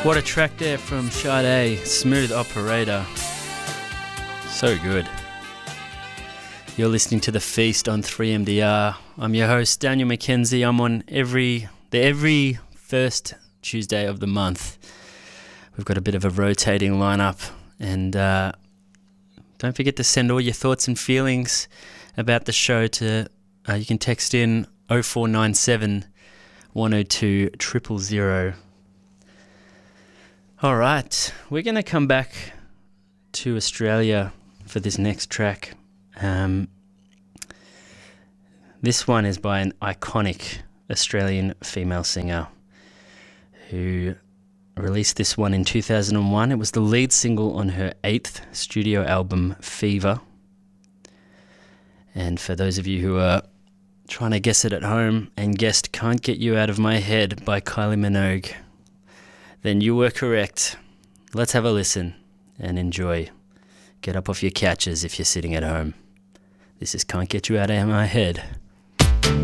What a track there from Sade, Smooth Operator. So good. You're listening to The Feast on 3MDR. I'm your host, Daniel McKenzie. I'm on every first Tuesday of the month. We've got a bit of a rotating lineup, and don't forget to send all your thoughts and feelings about the show to, you can text in 0497 102 000. All right, we're going to come back to Australia for this next track. This one is by an iconic Australian female singer who released this one in 2001. It was the lead single on her 8th studio album, Fever. And for those of you who are trying to guess it at home and guessed Can't Get You Out of My Head by Kylie Minogue, then you were correct. Let's have a listen and enjoy. Get up off your couches if you're sitting at home. This is Can't Get You Out of My Head